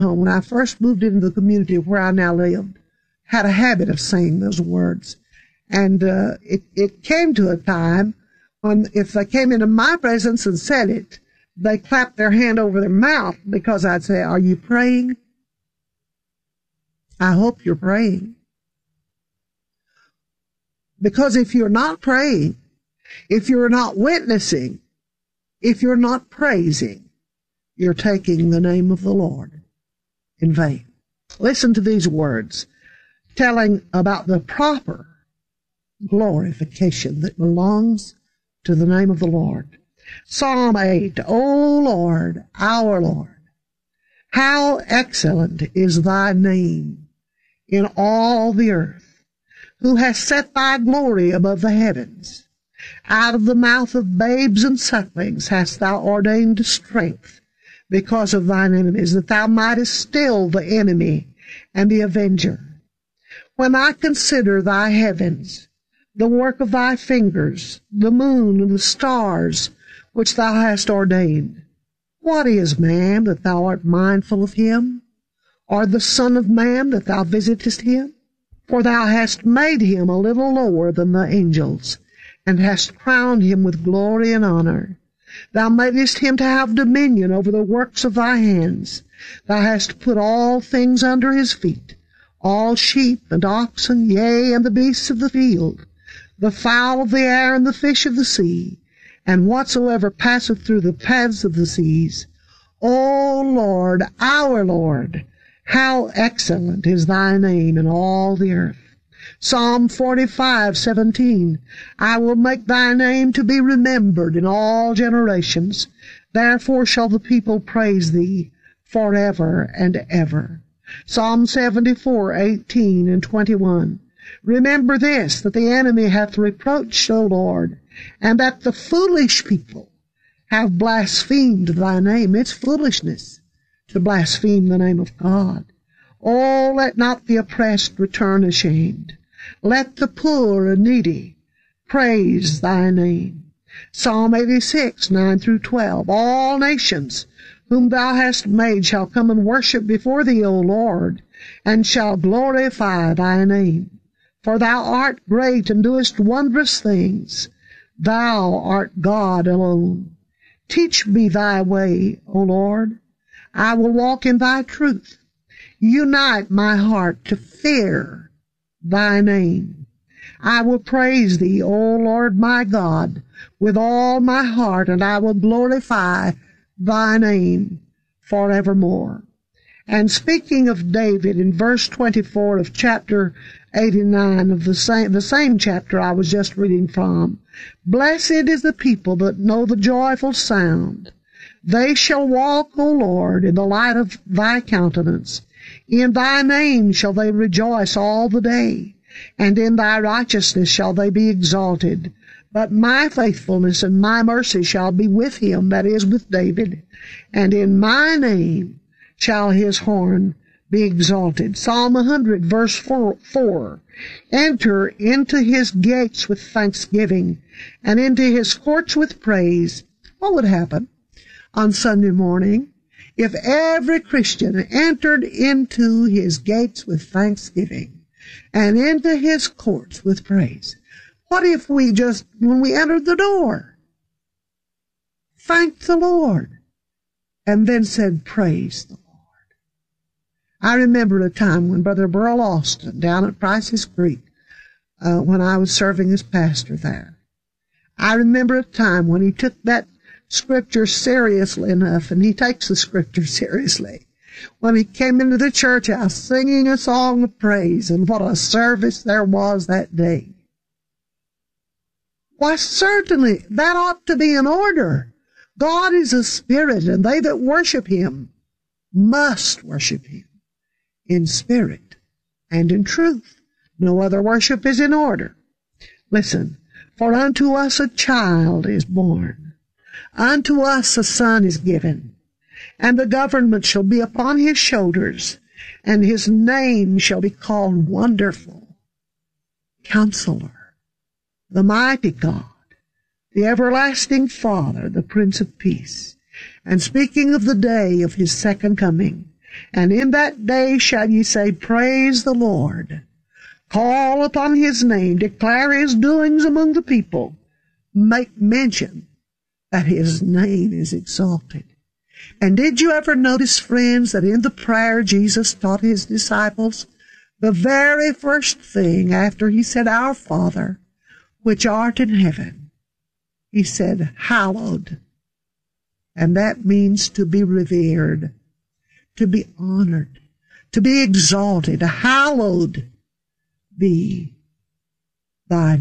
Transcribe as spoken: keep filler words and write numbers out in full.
home, when I first moved into the community where I now lived, had a habit of saying those words. And uh, it, it came to a time when if they came into my presence and said it, they clapped their hand over their mouth because I'd say, "Are you praying? I hope you're praying." Because if you're not praying, if you're not witnessing, if you're not praising, you're taking the name of the Lord in vain. Listen to these words telling about the proper glorification that belongs to the name of the Lord. Psalm eight, O Lord, our Lord, how excellent is thy name in all the earth, who has set thy glory above the heavens. Out of the mouth of babes and sucklings hast thou ordained strength because of thine enemies, that thou mightest still the enemy and the avenger. When I consider thy heavens, the work of thy fingers, the moon and the stars, which thou hast ordained, what is man that thou art mindful of him, or the son of man that thou visitest him? For thou hast made him a little lower than the angels, and hast crowned him with glory and honor. Thou madest him to have dominion over the works of thy hands. Thou hast put all things under his feet, all sheep and oxen, yea, and the beasts of the field, the fowl of the air, and the fish of the sea, and whatsoever passeth through the paths of the seas. O Lord, our Lord, how excellent is thy name in all the earth. Psalm forty-five, seventeen, I will make thy name to be remembered in all generations. Therefore shall the people praise thee forever and ever. Psalm seventy-four, eighteen and twenty-one, remember this, that the enemy hath reproached, O Lord, and that the foolish people have blasphemed thy name. It's foolishness to blaspheme the name of God. Oh, let not the oppressed return ashamed. Let the poor and needy praise thy name. Psalm eighty-six, nine through twelve, all nations whom thou hast made shall come and worship before thee, O Lord, and shall glorify thy name. For thou art great and doest wondrous things. Thou art God alone. Teach me thy way, O Lord. I will walk in thy truth. Unite my heart to fear thy name. I will praise thee, O Lord my God, with all my heart, and I will glorify thy name forevermore. And speaking of David, in verse twenty-four of chapter eighty-nine of the same, the same chapter I was just reading from, blessed is the people that know the joyful sound. They shall walk, O Lord, in the light of thy countenance. In thy name shall they rejoice all the day, and in thy righteousness shall they be exalted. But my faithfulness and my mercy shall be with him, that is, with David, and in my name shall his horn be exalted. Psalm one hundred, verse four, enter into his gates with thanksgiving, and into his courts with praise. What would happen on Sunday morning if every Christian entered into his gates with thanksgiving and into his courts with praise? What if we just, when we entered the door, thanked the Lord and then said, praise the Lord? I remember a time when Brother Burl Austin down at Price's Creek, uh, when I was serving as pastor there, I remember a time when he took that Scripture seriously enough, and he takes the Scripture seriously, when he came into the church house singing a song of praise, and what a service there was that day. Why, certainly, that ought to be in order. God is a spirit, and they that worship him must worship him in spirit and in truth. No other worship is in order. Listen, for unto us a child is born, unto us a son is given, and the government shall be upon his shoulders, and his name shall be called Wonderful, Counselor, the Mighty God, the Everlasting Father, the Prince of Peace. And speaking of the day of his second coming, And in that day shall ye say, Praise the Lord. Call upon his name, declare his doings among the people, make mention that his name is exalted. And did you ever notice, friends, that in the prayer Jesus taught his disciples, the very first thing after he said, Our Father, which art in heaven, he said, Hallowed. And that means to be revered, to be honored, to be exalted. Hallowed be thy